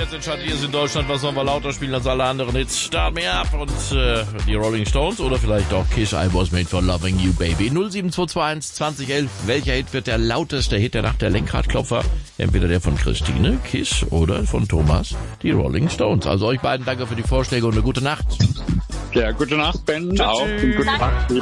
jetzt entscheidet ihr es in Deutschland, was sollen wir lauter spielen als alle anderen Hits. Start me up und die Rolling Stones oder vielleicht auch Kiss, I Was Made for Loving You Baby. 07221 2011. Welcher Hit wird der lauteste Hit der Nacht, der Lenkradklopfer? Entweder der von Christine, Kiss, oder von Thomas, die Rolling Stones. Also euch beiden danke für die Vorschläge und eine gute Nacht. Ja, gute Nacht, Ben. Tschüss. Auch und gute Nacht.